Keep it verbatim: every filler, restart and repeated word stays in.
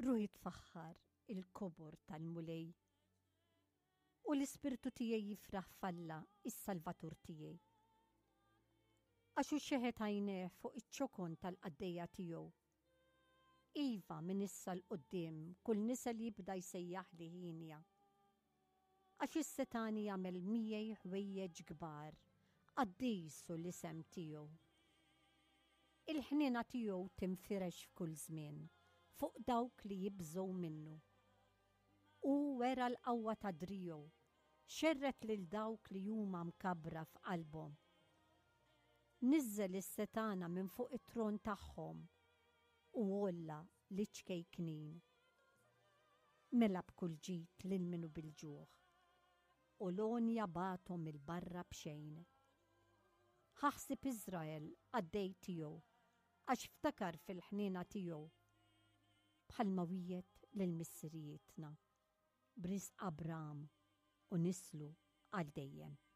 ruħi tfaħħar il-kobor tal-mulej u l-ispirtu tiegħi jifraħ falla is-Salvatur tiegħi. Għaxu xeħet għajneh fuq iċ-ċokon tal-qaddejja tiegħu. Iva minn issa l-qoddim kull nisa li jibda jsejjaħ li ħinja. Għax is-setani jagħmel miegħi ħwejjeġ kbar għaddejsu l-isem tiegħu. Il-ħnina tiegħu tinfirex f'kull żmien fuq dawk li jibżgħu minnu. U wera l-qawwa ta' driegħu xerret lil dawk li huma mkabbra f'qalbhom. Niżżel is-setana minn fuq it-tron tagħhom u olla l-iċkej knin. Mela b'kull ġid lil minnu bil-ġuħ u l-onja bathom il-barra b'xejn. Ħaħsib Iżrael għaddej tiegħu għax ftakar fil-ħnina tiegħu bħalma wiet lil missirietna b'risq Abraham u nislu għal dejjem.